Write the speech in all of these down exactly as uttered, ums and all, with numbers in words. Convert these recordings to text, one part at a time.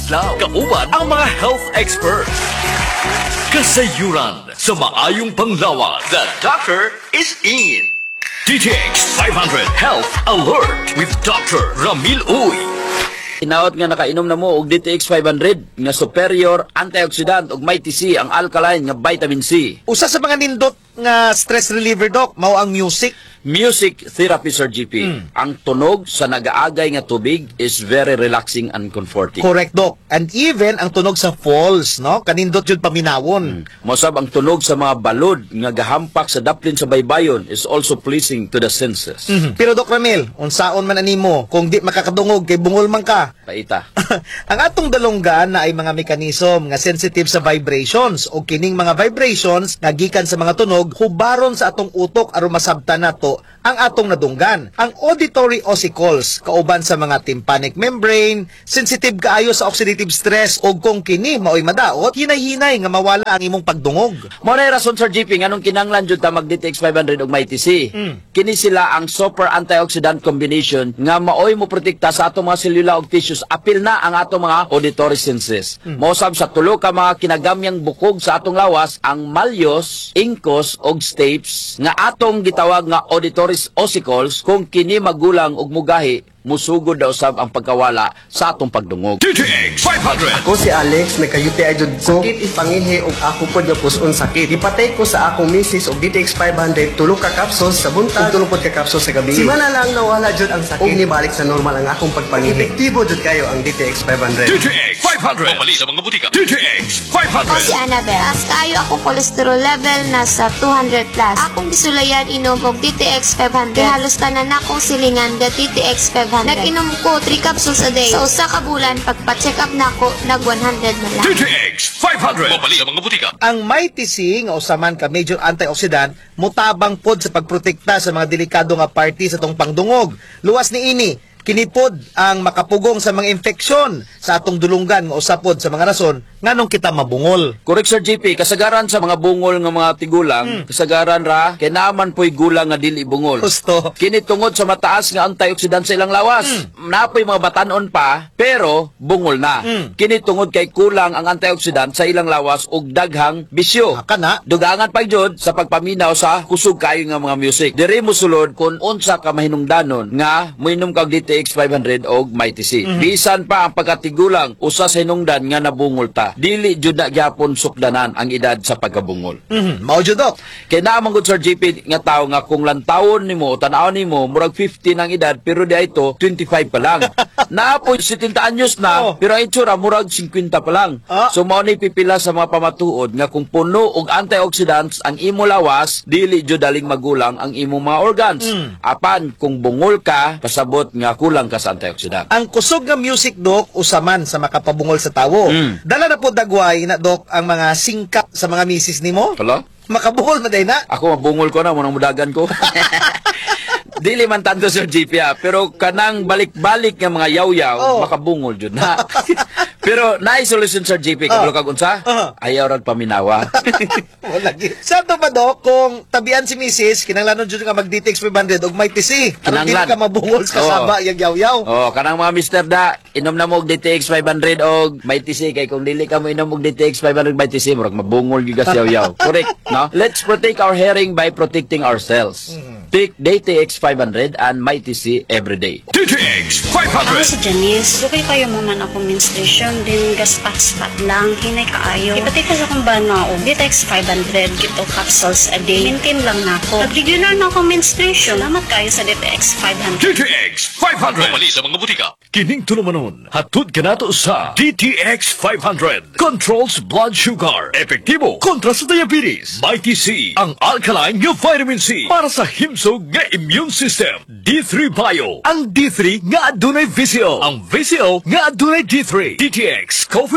adlaw, kauban ang mga health expert. Kasayuran sa maayong panglawas. The doctor is in. D T X five hundred Health Alert with Doctor Ramil Uy. Hinaot nga nakainom na mo og D T X five hundred nga superior antioxidant ug may T C ang alkaline nga vitamin C. Usa sa mga nindot nga stress reliever, Doc, mao ang music. Music therapy, Sir G P. Mm. Ang tunog sa nagaagay nga tubig is very relaxing and comforting. Correct, Doc. And even ang tunog sa falls, no? Kanindot yun paminawon. Mosab ang tunog sa mga balod nga gahampak sa daplin sa baybayon is also pleasing to the senses. Mhm. Pero Doc Ramil, unsaon man animo kung di makakadungog kay bungol man ka? Paita. Ang atong dalonggan na ay mga mekanism nga sensitive sa vibrations o kining mga vibrations nga gikan sa mga tunog hubaron sa atong utok aron masabtan nato ang atong nadunggan. Ang auditory ossicles kauban sa mga tympanic membrane, sensitive kaayo sa oxidative stress o kung kini maoy madaot, hinay-hinay nga mawala ang imong pagdungog. Mo na rason, Sir G P, nganong kinanglan jud ta mag D T X five hundred ug may T C. Mm. Kini sila ang super antioxidant combination nga maoy mo protekta sa atong mga selula ug tissues apil na ang atong mga auditory senses. Mm. Mosab sa tulo ka mga kinagamyang bukog sa atong lawas ang malyos, incus ug stapes nga atong gitawag nga auditory ossicles kung kini magulang ug mugahi musugod daw sab ang pagkawala sa atong pagdungog. D T X five hundred. Ako si Alex, nagka-U T I jud ko. Sakit ipangihi og ako pod nga puson sakit. Ipatay ko sa akong misis og D T X five hundred tulo ka capsules sa buntag, tulo pod ka capsules sa gabi. Si mana lang nawala jud ang sakit. Og nibalik sa normal ang akong pagpangihi. Epektibo jud kayo ang D T X five hundred. D T X five hundred. Pamali sa mga butika. D T X five Ako si hundred. Annabelle. As kayo akong cholesterol level nasa two hundred plus. Akong gisulayan inom og D T X five hundred. Kaya halos tanan akong silingan ga D T X five hundred. Nag-inom ko three capsules a day. Sa usa ka bulan, pagpa-check up na ako, nag one hundred na lang. D T X five hundred. Pamali sa mga butika. Ang may T C nga usaman ka major antioxidant mutabang pod sa pagprotekta sa mga delikado nga party sa tong pangdungog. Luwas ni ini kinipod ang makapugong sa mga infeksyon sa atong dulunggan nga usapod sa mga rason nganong kita mabungol. Correct, Sir G P. Kasagaran sa mga bungol nga mga tigulang, kasagaran ra kay naaman po'y gulang nga dili bungol. Gusto. Kini tungod sa mataas nga antioxidant sa ilang lawas. Napoy mga batanon pa, pero bungol na. Mm. Kini tungod kay kulang ang antioxidant sa ilang lawas ug daghang bisyo. Aka na. Dugangan pa jud sa pagpaminaw sa kusog kayo nga mga music. Diri mo sulod kung unsa ka mahinungdanon nga moinom kag D T X five hundred og may T C. Bisan pa ang pagkatigulang usa sa hinungdan nga nabungol ta. Dili jud na gyapon sukdanan ang edad sa pagkabungol. Mhm, mao jud, Doc. Kay naman gud, Sir G P, nga tao nga kung lantawon nimo, tan-aw nimo, murag fifty ang edad, pero di ito, twenty-five pa lang. Naapoy seventy anyos na, Oh. pero ang itsura, murag fifty pa lang. Ah. So, mao ni pipila sa mga pamatuod nga kung puno og antioxidants ang imo lawas, dili jud daling magulang ang imong mga organs. Mm. Apan, kung bungol ka, pasabot nga kulang ka sa antioxidant. Ang kusog nga music, Doc, usaman sa makapabungol sa tawo. Mm. Dala na po dagway na, Doc, ang mga singkap sa mga misis nimo. Hello? Makabungol na day na. Ako mabungol ko na, munang mudagan ko. Dili man tanto, Sir G P, ah, pero kanang balik-balik nga mga yaw-yaw, Oh. makabungol jud na. Pero naay solution, Sir G P, kabalo kag unsa? Oh. Ayaw rag paminawa. Wala gi. Sa to ba, Doc, kung tabian si misis, kinanglanon jud nga mag-D T X five hundred og may T C. Aron dili Kinanglan. ka mabungol sa kasaba, yung yaw-yaw. Oh, kanang mga mister da, inom na mo og D T X five hundred og may T C, kay kung dili ka mo inom og D T X five hundred may T C, murag mabungol gyud ka sa yaw-yaw. Correct, no? Let's protect our hearing by protecting ourselves. Take D T X five hundred and my T C every day. D T X five Ako hundred. si Janice. Dugay kayo mo man ako menstruation, din gaspat-spat lang, hinay kaayo. Ipati ka sa kong bana o D T X five hundred, kito capsules a day. Maintain lang na ako. Nag-regular na ako menstruation. Salamat kayo sa D T X five hundred. D T X five hundred. Pamali sa mga butika. Kining tulumanon, hatud ka nato sa D T X five hundred. Controls blood sugar. Epektibo kontra sa diabetes. May T C, ang alkaline nga vitamin C para sa himsog nga immune system. D three Bio, ang D three nga adunay V C O. Ang V C O nga adunay D three. D T X Coffee Mix.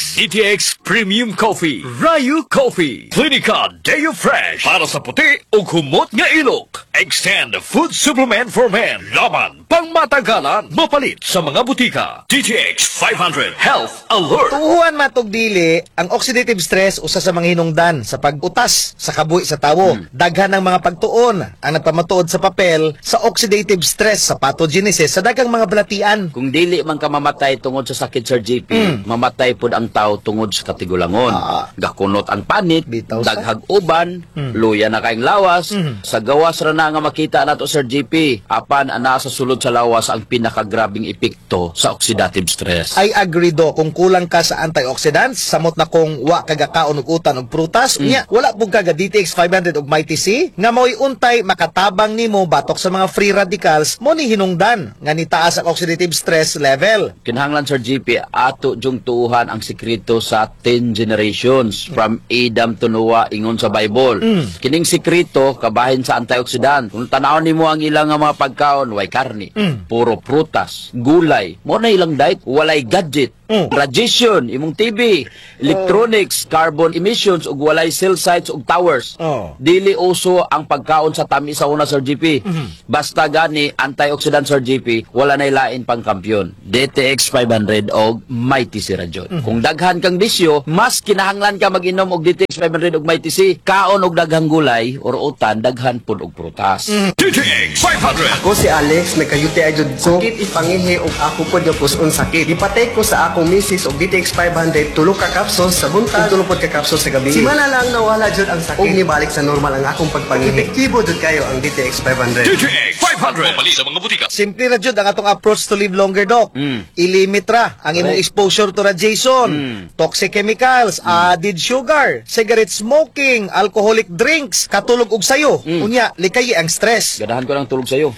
D T X Premium Coffee, Rayu Coffee, Clinica Deo Fresh, para sa puti o humot nga ilok. Extend Food Supplement for Men, laman, pangmatagalan, mapalit sa mga butika. D T X five hundred Health Alert. Tuhuan matog dili, ang oxidative stress usa sa mga hinungdan sa pag-utas sa kabuhi sa tawo. Daghan ng mga pagtuon ang nagpamatuod sa papel sa oxidative stress sa pathogenesis sa daghang mga balatian. Kung dili man ka mamatay tungod sa sakit, Sir J P, mamatay pud ang tao tungod sa katigulangon. Ah. Gakunot ang panit, Bitaw sa- daghag uban, luya na kaing lawas. Sa gawas ra na nga makita nato, Sir J P, apan ana sa sulod sa lawas ang pinakagrabing epekto sa oxidative stress. I agree do, kung kulang ka sa antioxidants, samot na kung wa kagakaon og utan og prutas, nya wala pug kaga D T X five hundred og Mighty C nga mao'y untay makatabang nimo batok sa mga free radicals mo ni hinungdan nga nitaas ang oxidative stress level. Kinahanglan, Sir G P, ato jung tuuhan ang sikreto sa ten generations from Adam to Noah ingon sa Bible. Kining sikreto kabahin sa antioxidant. Kung tanawon nimo ang ilang nga mga pagkaon, way karni, puro prutas, gulay, mo na ilang diet, walay gadget, radiation, imong T V, electronics, carbon emissions ug walay cell sites ug towers. Oh. Dili uso ang pagkaon sa tamis sa una, Sir G P. Basta gani antioxidant, Sir G P, wala nay lain pang kampyon. D T X five hundred og Mighty C Rajon. Kung daghan kang bisyo, mas kinahanglan ka mag-inom og D T X five hundred og Mighty C. Kaon og daghang gulay or utan, daghan pud og prutas. D T X five hundred. Ako si Alex, nagka-U T I jud ko. Sakit ipangihi og ako pod yung puson sakit. Ipatay ko sa akong misis og D T X five hundred, tulo ka capsules sa buntag, tulo pod ka capsules sa gabi. Si mana lang nawala jud ang sakit. Og nibalik sa normal ang akong pagpangihi. Epektibo jud kayo ang D T X five hundred. D T X five hundred. Mapalit sa mga butika. Simple ra jud ang atong approach to live longer, Doc. I-limit ra ang imong Correct. exposure to radiation, toxic chemicals, added sugar, cigarette smoking, alcoholic drinks, katulog og sayo. Unya, likay ang stress. Ganahan ko lang tulog sa'yo.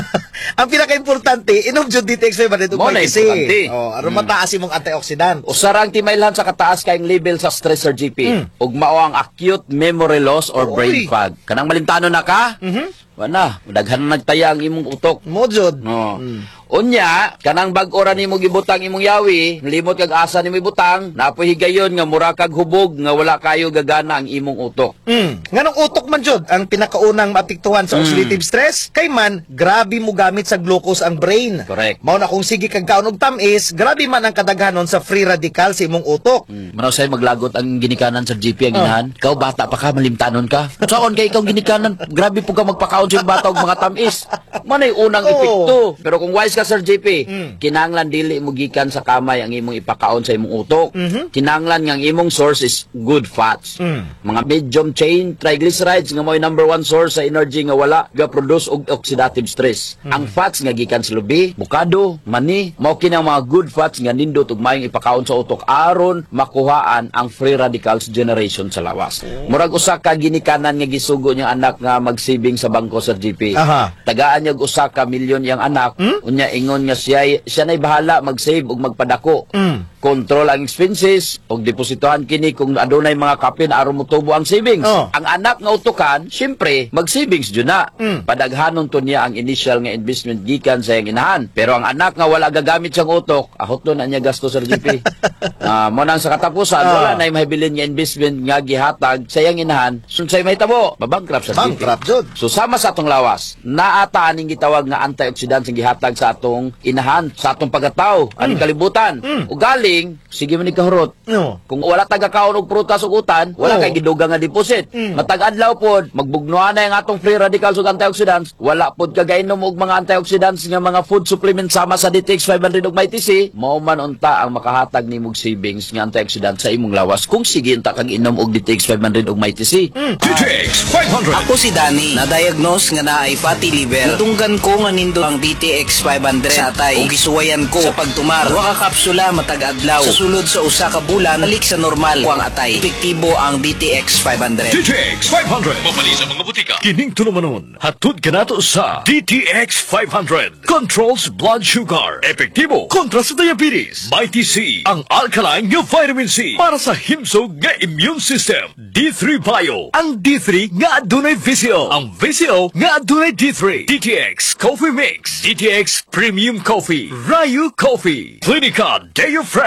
Ang pinaka-importante, inom jud D T X five hundred ug Mo na Mighty C. importante. Oh, aron mataas imong antioxidant. Usarang timailhan sa kataas kayong level sa stress, Sir G P. Ug mao ang acute memory loss or brain Oy. fog. Kanang malimtanon na ka? Wala, daghan na nagtaya ang imong utok. Mo jud. No. Unya, kanang bag-o ra nimo gibutang imong yawi, limot kag asa nimo ibutang, napoy higayon nga mura kag hubog nga wala kayo gagana ang imong utok. Mm. Nganong utok man jud ang pinakaunang maapektuhan sa oxidative stress, kay man grabe mo gamit sa glucose ang brain. Correct. Mao na kung sige kag kaon og tamis, grabe man ang kadaghanon sa free radical sa imong utok. Mm. Manaw say maglagot ang ginikanan sa G P ang inahan. Ikaw bata pa ka, malimtanon ka. Saon kay ikaw ginikanan, grabe po ka magpakaon sa bata og mga tamis. Manay unang Oo. epekto. Pero kung wise ka, Sir J P, kinahanglan dili mo gikan sa kamay ang imong ipakaon sa imong utok. Kinahanglan nga ang imong source is good fats. Mga medium chain triglycerides nga mo'y number one source sa energy nga wala ga-produce og oxidative stress. Ang fats nga gikan sa lubi, bukado, mani, mao kini ang mga good fats nga nindot ug mayong ipakaon sa utok aron makuhaan ang free radicals generation sa lawas. Murag usa ka ginikanan nga gisugo niyang anak nga magsibing sa bangko, Sir G P. Aha. Tagaan niya og usa ka milyon yang anak, unya ingon nga siya siya nay bahala mag-save ug magpadako. Control ang expenses ug depositohan kini kung adunay mga kapin aron motubo ang savings. Oh. Ang anak nga utukan, syempre, mag-savings jud na. Padaghanon to niya ang initial nga investment gikan sa iyang inahan. Pero ang anak nga wala gagamit siyang utok, ahot na niya gasto, Sir G P. Ah, mo nang sa katapusan, Ah. wala na mahibilin nga investment nga gihatag sa iyang inahan. Sunsay mahitabo, mabankrupt, Sir G P. Bankrupt jud. So sama sa atong lawas, naata aning gitawag nga antioxidants ang gihatag sa atong inahan, sa atong pagkatao, aning kalibutan. Ugali sige man ni kahurot. No. Kung wala taga-kaon og prutas ug utan, wala Oo. kay gidugang nga deposit. Matag-adlaw pod, magbugnuhan na yung atong free radicals ug antioxidants, wala pod kagainom og mga antioxidants nga mga food supplements sama sa D T X five hundred ug Mighty C, mao man unta ang makahatag nimog savings nga antioxidants sa imong lawas kung sige unta kag inom og D T X five hundred ug Mighty C. D T X five hundred. Ako si Danny, na-diagnose nga naay fatty liver. Tunggan ko nga nindo ang D T X five hundred sa atay o gisuwayan ko sa pagtumar. Wa ka kapsula matag adlaw. Sa sulod sa usa ka bulan, balik sa normal ko ang atay. Epektibo ang D T X five hundred. D T X five hundred. Mapalit sa mga butika. Kining tulumanon. Hatod ka nato sa D T X five hundred. Controls blood sugar. Epektibo kontra sa diabetes. Mighty C. Ang alkaline nga vitamin C para sa himsog nga immune system. D three Bio. Ang D three nga adunay V C O. Ang V C O nga adunay D three. D T X Coffee Mix. D T X Premium Coffee. Rayu Coffee. Clinica Deo Fresh.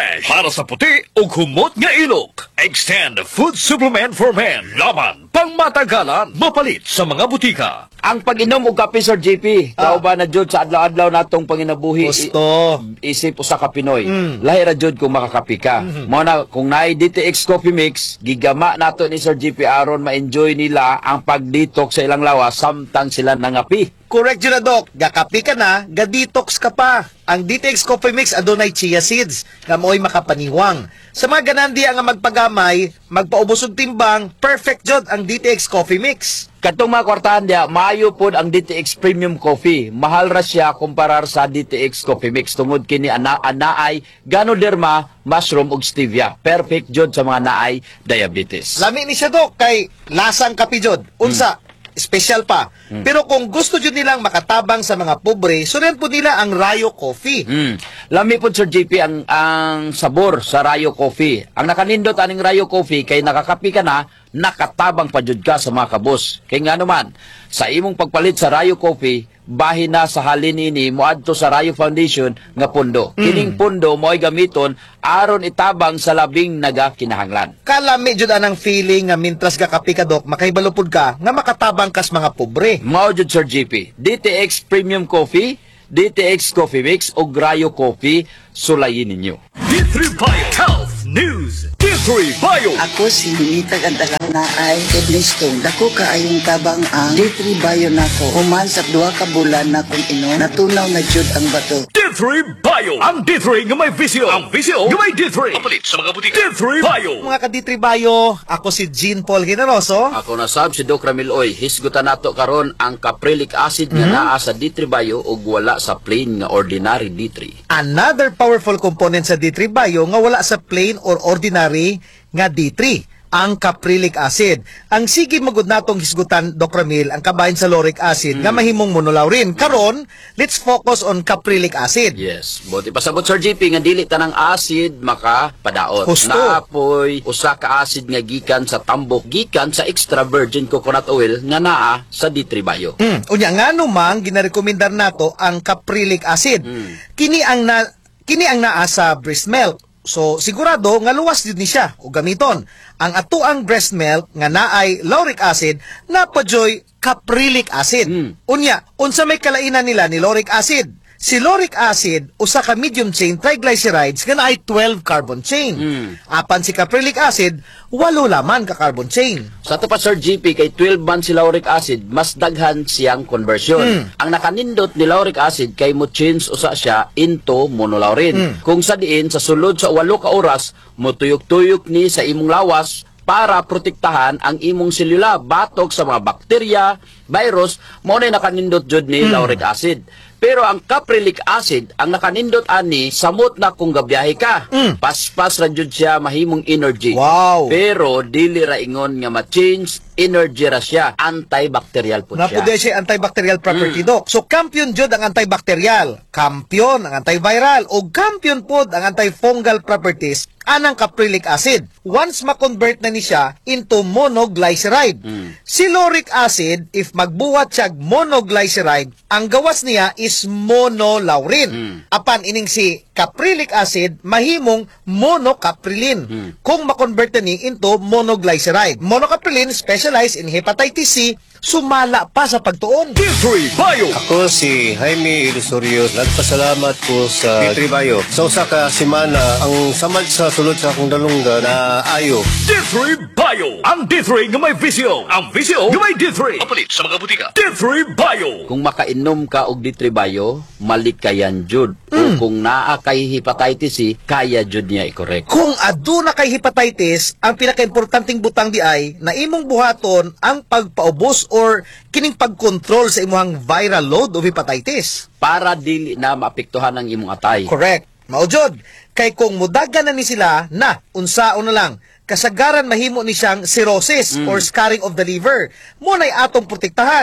Fresh para sa puti o humot nga ilok. Extend food supplement for men. Laban pang matagalan mapalit sa mga butika. Ang pag-inom og kape, Sir J P, Ah. tao ba na jud sa adlaw-adlaw natong panginabuhi? Gusto. I- isip usa ka Pinoy. Mm. Lahi ra jud kung makakapi ka. Mm-hmm. Mao na kung naay D T X Coffee Mix, gigama nato ni Sir J P aron ma-enjoy nila ang pag-detox sa ilang lawas samtang sila nangapi. Correct yun na, Doc. Gakapi ka na, ga-detox ka pa. Ang D T X Coffee Mix adunay chia seeds nga mo'y makapaniwang. Sa mga ganandi nga magpagamay, magpaubos og timbang, perfect jud ang D T X Coffee Mix. Katong mga kwartahan dia, maayo pod ang D T X Premium Coffee. Mahal ra siya kumparar sa D T X Coffee Mix tungod kini ana anaay Ganoderma, mushroom ug stevia. Perfect jud sa mga naay diabetes. Lami ni siya, Doc, kay lasang kapi jud. Unsa? Special pa. Pero kung gusto jud nilang makatabang sa mga pobre, sunan po nila ang Rayo Coffee. Mm. Lami po Sir J P ang ang sabor sa Rayo Coffee. Ang nakanindot aning Rayo Coffee kay nakakapi ka na, nakatabang pa jud ka sa mga kabos. Kay nga naman, sa imong pagpalit sa Rayo Coffee, bahin na sa halin ini moadto sa Rayo Foundation nga pundo. Kining pundo mo'y gamiton aron itabang sa labing nagakinahanglan. Kalami jud anang feeling nga mintras gakapi ka, Doc, makahibalupod ka nga makatabang kas mga pobre. Mao jud Sir J P, D T X Premium Coffee, D T X Coffee Mix ug Rayo Coffee, sulayin ninyo. D three Bio Health News. D three Bio. Ako si Binitag ang talang na ay Edlistong. Dako ka ayong tabang ang D three Bio nako. Human sa duha ka bulan na kung inom, natunaw na jud ang bato. D three Bio. Ang D three nga may visyo. Ang visyo nga may D three. Mapalit sa mga butika. D three Bio. Mga ka-D three Bio, ako si Jean Paul Generoso. Ako na sab si Doc Ramil Oy. Hisgutan nato karon ang caprylic acid nga naa sa D three Bio ug wala sa plain nga ordinary D three. Another powerful component sa D three Bio nga wala sa plain or ordinary nga D three, ang caprylic acid. Ang sige magud natong hisgutan, Doc Ramil, ang kabahin sa lauric acid nga mahimong monolaurin. Karon, let's focus on caprylic acid. Yes, buti pasabot Sir J P nga dili tanang acid makapadaot. Husto. Naapoy usa ka acid nga gikan sa tambok, gikan sa extra virgin coconut oil nga naa sa D three Bio. Mm. Unya nga numang ginarekomendar nato ang caprylic acid. Kini ang na kini ang naa sa breast milk. So sigurado nga luwas jud ni siya o gamiton. Ang atuang breast milk nga naay lauric acid napajoy caprylic acid. Mm. Unya, unsa may kalainan nila ni lauric acid? Si lauric acid usa ka medium chain triglycerides nga naay twelve carbon chain. Mm. Apan si caprylic acid walo laman ka carbon chain. Sa to pa Sir G P kay twelve man si lauric acid, mas daghan siyang conversion. Ang nakanindot ni lauric acid kay mo change usa siya into monolaurin. Kung sa diin sa sulod sa walo ka oras motuyok-tuyok ni sa imong lawas para protektahan ang imong selula batok sa mga bakterya, virus, mo na nakanindot jud ni lauric acid. Pero ang caprylic acid, ang nakanindot ani, samot na kung gabiyahe ka. Mm. Paspas ra jud siya mahimong energy. Wow. Pero dili ra ingon nga ma-change, energy ra siya. Antibacterial po siya. Napude siya antibacterial property, Doc. So, kampiyon jud ang antibacterial, kampiyon ang antiviral, o kampiyon pod ang antifungal properties anang caprylic acid. Once ma-convert na ni siya into monoglyceride. Si lauric acid, if magbuhat siya monoglyceride, ang gawas niya is monolaurin. Apan ining si caprylic acid, mahimong monocapryline. Kung ma-convert na ni into monoglyceride. Monocapryline specialized in hepatitis C, sumala pa sa pagtuon. D three Bio. Ako si Jaime Ilusorio. Nagpasalamat ko sa D three Bio. Sa usa ka semana, ang samad sa sulod sa akong dalungga na ayo. D three Bio. Ang D three nga may visyo. Ang visyo nga may D three. Mapalit sa mga butika. D three Bio. Kung makainom ka og D three Bio, malikayan jud. O kung naa kay hepatitis C, kaya jud niya i-correct. Kung aduna kay hepatitis, ang pinakaimportanteng butang di ay na imong buhaton ang pagpaubos or kining pagkontrol sa imong viral load of hepatitis. Para dili na maapektuhan ang imong atay. Correct. Maujod. Kay kung mudagan na ni sila na, unsaon na lang, kasagaran mahimo ni siyang cirrhosis or scarring of the liver. Muna'y atong protektahan.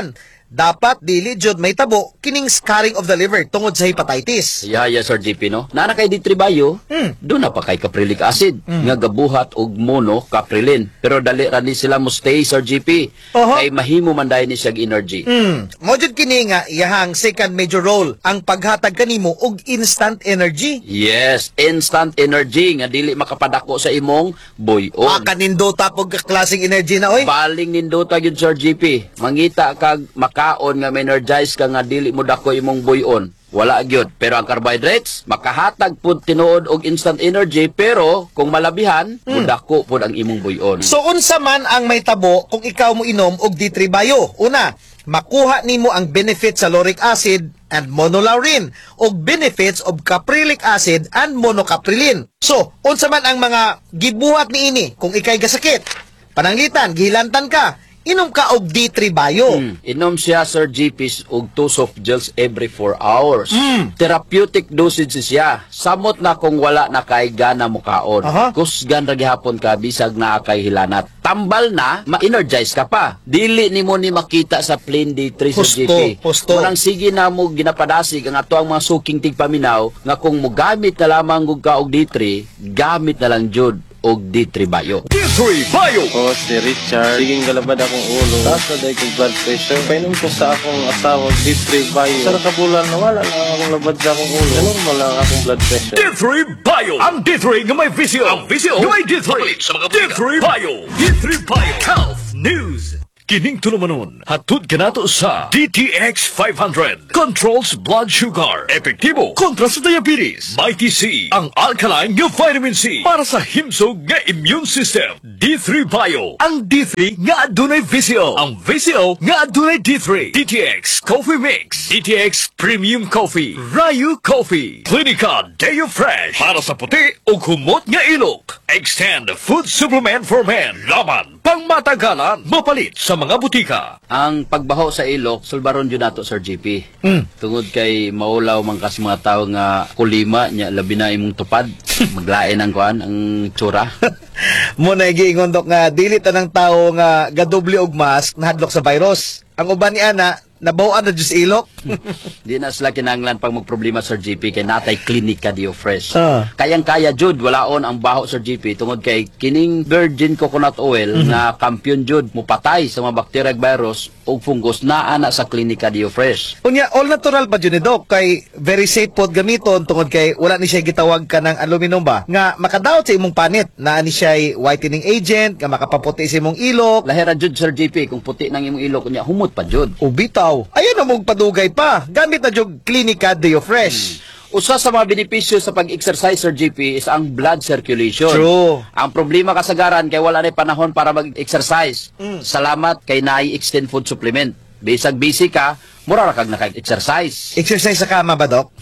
dapat dili jud may tabo kining scarring of the liver tungod sa hepatitis. Yaya, Sir G P, no? Nana kay D three Bio, Hmm. doon na pa kay caprylic acid, nga gabuhat og mono caprilin. Pero dali ra ni sila mo stay, Sir G P. Oho. Kay mahimo man dahil ni siya energy. Hmm. Mo jud kini nga iyahang second major role ang paghatag kanimo og instant energy. Yes, instant energy nga dili makapadako sa imong buyon. Ah, kanindota pog klaseng energy na oy. Baling nindota yun, Sir G P. Mangita kag makaon nga ma-energize ka nga dili mo dako imong buyon. Wala gyud. Pero ang carbohydrates, makahatag pud tinuod og instant energy, pero kung malabihan, mudako pud ang imong buyon. So unsa man ang may tabo kung ikaw mo inom og D three Bio? Una, makuha nimo ang benefits sa lauric acid and monolaurin og benefits of caprylic acid and monocaprilin. So, unsa man ang mga gibuhat niini kung ikay gasakit? Pananglitan, gihilantan ka, inom ka og D three Bio. Hmm. Inom siya, Sir G P, og two soft gels every four hours. Mm. Therapeutic dosage siya. Samot na kung wala na kay gana mo kaon. Aha. Kusgan ra gihapon ka bisag naa kay hilanat. Tambal na, ma-energize ka pa. Dili nimo ni makita sa plain D three, Sir G Husto, P. husto. Murang sige na mo ginapadasig ang ato ang mga suking tigpaminaw nga kung mo gamit na lamang og ka og D three, gamit na lang jud og D three Bio. D three Bio. Ako si Richard. Siging galabad akong ulo. Taas na dahil kong blood pressure. Painom ko sa akong asawa D three Bio. Sa nakabulan na wala lang akong labad sa akong ulo. Normal lang akong blood pressure. D three Bio. Ang D three nga may visio. Ang visio nga may D three. D three Bio. D three Bio. Health News. Kining tulumanon, hatod kanato sa D T X five hundred. Controls blood sugar. Epektibo kontra sa diabetes. Mighty C, ang alkaline nga vitamin C para sa himsog nga immune system. D three Bio, ang D three nga adunay visio. Ang visio nga adunay D three. D T X Coffee Mix. D T X Premium Coffee. Rayu Coffee. Clinica Deo Fresh para sa puti o kumot nga ilok. Extend Food Supplement for Men. Laman pangmatagalan, mapalit sa mga butika. Ang pagbaho sa ilok, sulbaron yun nato, Sir G P. Mm. Tungod kay maulaw man kasi mga tao nga kulima, nya labi na imong tupad. Maglain ang kuan, ang tsura. Mo na giingon dok nga dili tanang tawo nga gadoble og mask nahadlok sa virus. Ang uban ni ana nabaw-an na jud sa ilok. Di na sila kinanglan pag magproblema, Sir G P, kay natay klinika Deo Fresh. Ah. Kayang-kaya jud, walaon ang baho, Sir G P, tungod kay kining virgin coconut oil nga kampiyon jud mupatay sa mga bacteria ug virus ug fungus naa na sa klinika Deo Fresh. Unya all natural pa jud ni dok kay very safe pod gamiton tungod kay wala ni siya gitawag ka ng aluminum ba nga makadaot sa imong panit naa ni siya whitening agent nga makapaputi sa imong ilok. Lahira jud, Sir G P, kung puti nang imong ilok nya humot pa jud. O bitaw, ayun na mong padugay pa. Gamit na jud klinika Deo Fresh. Usa sa mga benepisyo sa pag-exercise, Sir G P, is ang blood circulation. True. Ang problema kasagaran kay wala na panahon para mag-exercise. Mm. Salamat kay naay extend food supplement. Bisag busy ka, mura ra kag naka-exercise. Exercise sa kama ba, dok?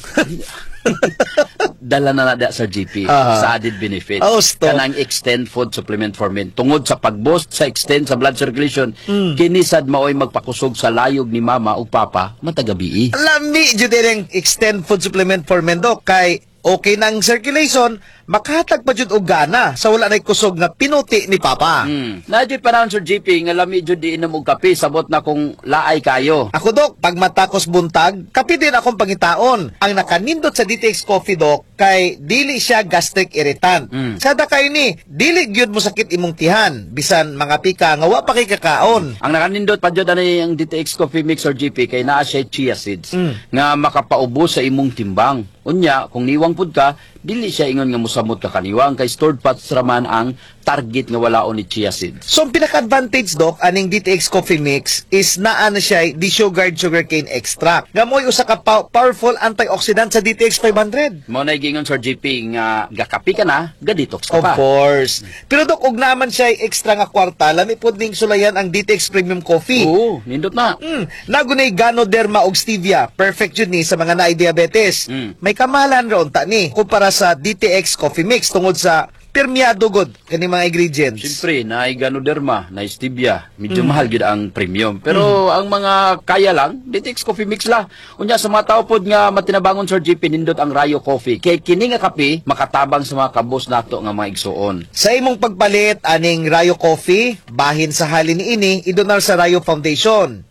Dala na na Sir G P Ah. sa added benefit. Oh, stop. Kanang extend food supplement for men. Tungod sa pag-boost sa extend sa blood circulation, Mm. kinisad maoy magpakusog sa layog ni mama o papa matagabi. Lami jud ang extend food supplement for men dok kay okay nang circulation, makahatag pa jud og gana sa wala nay kusog nga pinuti ni papa. Hmm. Nadyo panahon, Sir G P, nga lami jud di inom og kape, sabot na kung laay kayo. Ako dok, pag matakos buntag, kape din akong pangitaon. Ang nakanindot sa D T X Coffee dok, kay dili siya gastric irritant. Mm. Sada kay ni, dili gyud mo sakit imong tihan, bisan mga pika nga wa pa kay kakaon. Ang nakanindot pa jud ani ang D T X Coffee Mix, Sir G P, kay naa siya chia seeds Mm. nga makapaubos sa imong timbang. Unya, kung niwang pud ka, dili siya ingon nga musamot ka kaniwang kay stored fats raman ang target nga walaon ni chia seeds. So ang pinaka-advantage dok aning D T X Coffee Mix is naa na siya desugared sugarcane extract. Nga mo'y usa ka pa- powerful antioxidant sa D T X five hundred. Mo na gingon, Sir G P, nga gakapi ka na, ga-detox ka Of pa. course. Pero dok, og naman siya extra nga kwarta, lami pod ning sulayan ang D T X Premium Coffee. Oo, nindot na. Mm, nagunay Ganoderma og stevia. Perfect yun ni sa mga naay diabetes. Mm. May kamalan ra unta ni kumpara sa D T X Coffee Mix tungod sa permeado god kani mga ingredients. Siyempre, na Ganoderma, na Stevia, medyo Mm. mahal gid ang premium. Pero ang mga kaya lang, D T X Coffee Mix la. Unya sa mga tao pod nga matinabangon, Sir G P, nindot ang Rayo Coffee. Kay kini nga kape makatabang sa mga kabos nato nga mga igsuon. Sa imong pagpalit aning Rayo Coffee, bahin sa halin ini idonar sa Rayo Foundation.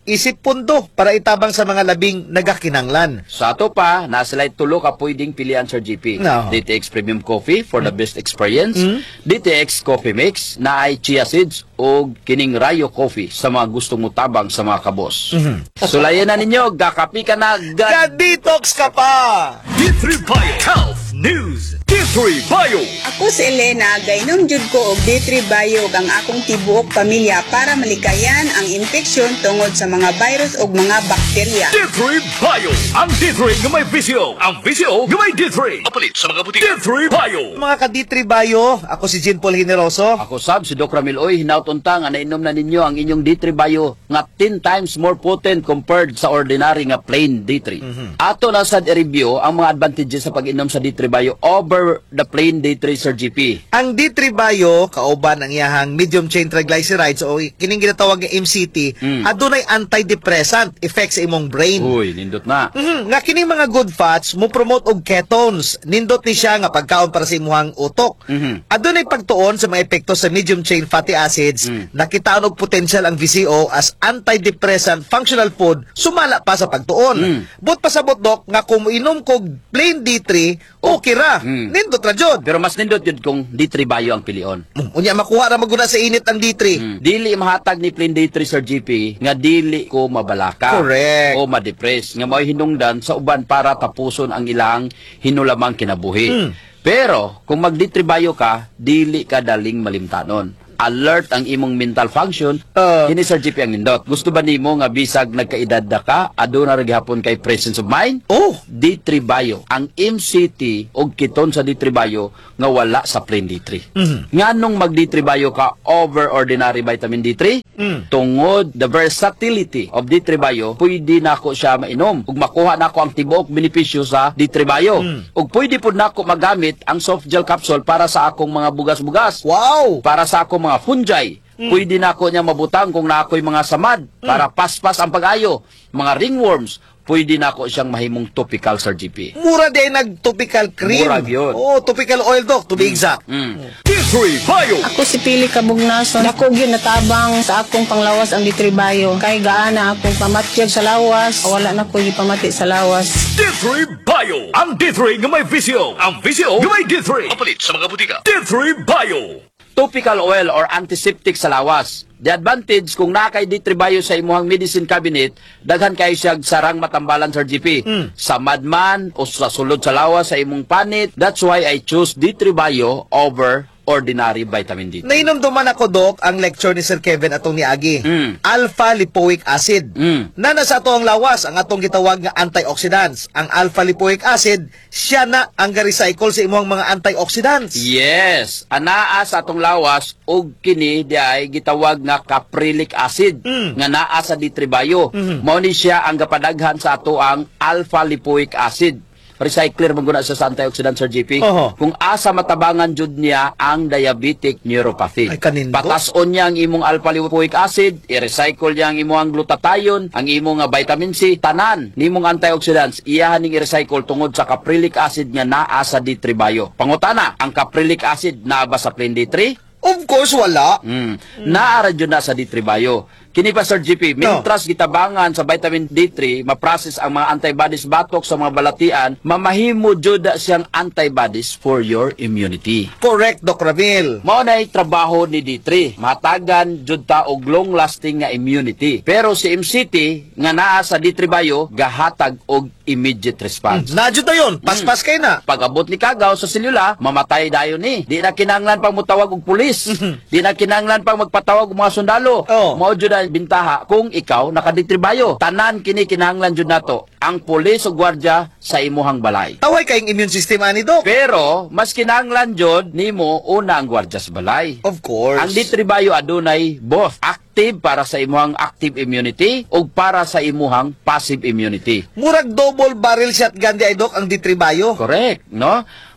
isip pundo para itabang sa mga labing nagakinanglan. Sa ato pa, nasalay tulo ka pwedeng pilihan, Sir G P. No. D T X Premium Coffee for the best experience, Mm. D T X Coffee Mix na ay chia seeds o kining Rayo Coffee sa mga gustong mutabang sa mga kabos. Sulayan na ninyo, gakapi ka na, gad... Ga-detox ka pa! D three Bio Health News. D three Bio. Ako si Elena, gainom jud ko og D three Bio ang akong tibuok pamilya para malikayan ang infeksyon tungod sa mga virus ug mga bakterya. D three Bio. Ang D three nga may visio. Ang visio nga may D three. Mapalit sa mga butika. D three Bio. Mga ka-D three Bio, ako si Jean Paul Generoso. Ako sab, si Doc Ramil Oy, hinautunta nga nainom na ninyo ang inyong D three Bio nga ten times more potent compared sa ordinary nga plain D three. Ato na sad i-review ang mga advantages sa pag-inom sa D three Bio over the plain D three, Sir G P. Ang D three Bio, kauban ang iyahang medium chain triglycerides o kining ginatawag nga M C T, Mm. adunay antidepressant effect sa imong brain. Uy, nindot na. Mhm, nga kining mga good fats mo promote og ketones. Nindot ni siya nga pagkaon para sa imuhang utok. Mhm. Adunay pagtuon sa mga epekto sa medium chain fatty acids. Mm. Nakitaon og potential ang V C O as antidepressant functional food sumala pa sa pagtuon. Mm. But pasabot dok nga kung moinom kog plain D three, okay ra. Mm. Nindot ra jud. Pero mas nindot yun kung D three Bio ang pilion. Mm, Unya makuha ra maguna sa init ang D three. Mm. Dili mahatag ni plain D three, Sir G P, nga dili ko mabalaka. Correct. O ma-depress. Nga may hinungdan sa uban para tapuson ang ilang hinulamang kinabuhi. Mm. Pero, kung mag-D three Bio ka, dili ka daling malimtanon. Alert ang imong mental function. Uh. Kini Sir G P ang nindot. Gusto ba nimo nga bisag nagkaedad na ka, aduna ra gihapon kay presence of mind? Oh, D three Bio. Ang M C T og kiton sa D three Bio nga wala sa plain D three. Mhm. Nganong mag D three Bio ka over ordinary vitamin D three? Mm. Tungod the versatility of D three Bio, pwede nako siya mainom ug makuha nako ang tibuok benepisyo sa D three Bio. Mm. Ug pwede pud nako magamit ang soft gel capsule para sa akong mga bugas-bugas. wow. Para sa akong mga fungi. Pwede na ako niya mabutang kung na ako'y mga samad para paspas ang pag-ayo. Mga ringworms, pwede na ako siyang mahimong topical, Sir G P. Mura din nag-topical cream. Mura yun. Oh, topical oil dok, to be exact. Mm. D three Bio. Ako si Pili Kabugnason. Dako gyud natabang sa akong panglawas ang D three Bio. Kay gaana akong pamatyag sa lawas. Wala na ko gipamati sa lawas. D three Bio. Ang D three nga may visio. Ang visio nga may D three. Mapalit sa mga butika. D three Bio. Topical oil or antiseptic sa lawas. The advantage kung nakay D three Bio sa imuhang medicine cabinet, daghan kayo siyag sarang matambalan, Sir G P. Mm. Sa madman o sa sulod sa lawas sa imong panit, that's why I choose D three Bio over ordinary vitamin D three. Nainom duman ako, Dok, ang lecture ni Sir Kevin atong niagi. Mm. Alpha-lipoic acid. Mm. Na nasa ato ang lawas, ang atong gitawag nga antioxidants. Ang alpha-lipoic acid, siya na ang ga-recycle sa imong mga antioxidants. Yes, anaa sa atong lawas og kini di ay gitawag nga caprylic acid Mm. nga naa sa D three Bio. Mhm. Mao ni siya ang gapadaghan sa ato ang alpha-lipoic acid. Recycler maguna siya sa antioxidant, Sir G P. Oho. Kung asa matabangan jud niya ang diabetic neuropathy. Ay, kanindo. Patason niya ang imong alpha-lipoic acid, i-recycle niya ang imong glutathione, ang imong nga vitamin C, tanan nimong antioxidants, iyahan ning i-recycle tungod sa caprylic acid nga naa sa D three Bio. Pangutana, ang caprylic acid naa ba sa plain D three? Of course, wala. Mm. Naara jud na sa D three Bio. Kini pa, Sir G P, mintras gitabangan sa vitamin D three, ma-process ang mga antibodies batok sa mga balatian, mamahimo jud siyang antibodies for your immunity. Correct, Doc Ramil. Mao nay trabaho ni D three. Matagan jud ta og long-lasting nga immunity. Pero si M C T nga naa sa D three Bio gahatag og immediate response. Nadyo na yun. Paspas kayo na. Pag-abot ni kagaw sa selula, mamatay dayon ni. Di na kinahanglan pang mutawag og pulis. Di na kinahanglan pang magpatawag og mga sundalo. Oh. Mao jud ang bintaha kung ikaw naka-D three Bio. Tanan kini kinahanglan jud nato ang pulis o gwardiya sa imuhang balay. Taway kayong immune system ani, Doc. Pero mas kinahanglan jud nimo una ang gwardiya sa balay. Of course. Ang D three Bio adunay both active para sa imuhang active immunity ug para sa imuhang passive immunity. Murag double barrel shotgun di ay, Doc, ang D three Bio. Correct, no?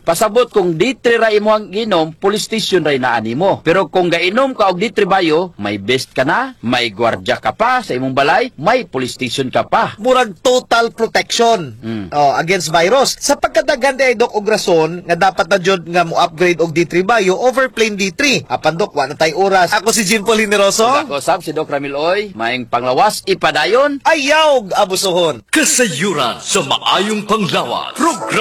Pasabot kung D three ra imo ang ginom, police station ra inaani mo. Pero kung gainom ka og D three Bio, may vest ka na, may gwardya ka pa sa imong balay, may police station ka pa. Murag total protection Mm. oh, against virus. Sa pagkadagan di ay dok og rason nga dapat na jud nga mo upgrade og D three Bio over plain D three. Apan dok, wa na tay oras. Ako si Jim Paul Generoso. Ako sab si Doc Ramil Oy, maing panglawas ipadayon. Ayaw abusohon. Kasayuran sa maayong panglawas. Program